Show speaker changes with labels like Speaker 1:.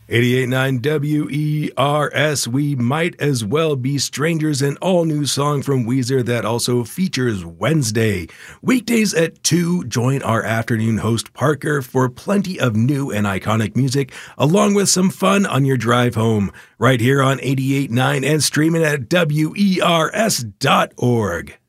Speaker 1: 88.9 WERS, We Might As Well Be Strangers, an all-new song from Weezer that also features Wednesday. Weekdays at 2, join our afternoon host Parker for plenty of new and iconic music, along with some fun on your drive home, right here on 88.9 and streaming at WERS.org.